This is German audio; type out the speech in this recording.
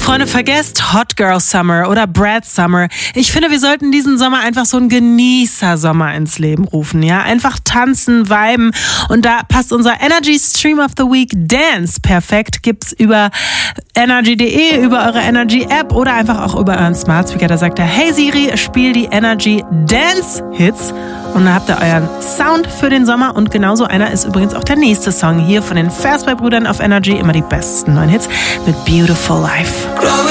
Freunde, vergesst Hot Girl Summer oder Brad Summer. Ich finde, wir sollten diesen Sommer einfach so einen Genießer-Sommer ins Leben rufen. Ja, einfach tanzen, viben. Und da passt unser Energy Stream of the Week Dance perfekt. Gibt's über energy.de, über eure Energy App oder einfach auch über euren Smart Speaker. Da sagt er, hey Siri, spiel die Energy Dance Hits. Und dann habt ihr euren Sound für den Sommer. Und genauso einer ist übrigens auch der nächste Song hier von den Fastbite-Brüdern auf Energy. Immer die besten neuen Hits mit Beautiful Life.